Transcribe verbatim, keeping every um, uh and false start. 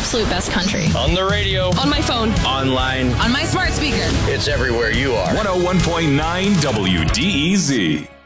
absolute best country. On the radio. On my phone. Online. On my smart speaker. It's everywhere you are. one oh one point nine W D E Z.